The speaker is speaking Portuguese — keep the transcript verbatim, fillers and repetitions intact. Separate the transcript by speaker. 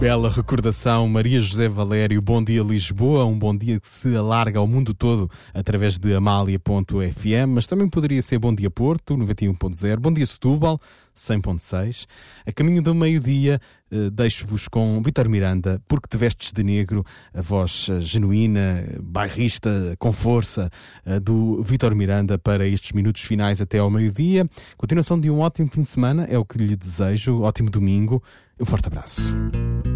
Speaker 1: Bela recordação, Maria José Valério, Bom Dia Lisboa, um bom dia que se alarga ao mundo todo através de amália ponto f m, mas também poderia ser Bom Dia Porto, noventa e um ponto zero, Bom Dia Setúbal, cem ponto seis. A caminho do meio-dia, eh, deixo-vos com Vítor Miranda, Porque Te Vestes de Negro, a voz eh, genuína, bairrista, com força, eh, do Vítor Miranda para estes minutos finais até ao meio-dia. Continuação de um ótimo fim de semana, é o que lhe desejo, ótimo domingo, um forte abraço.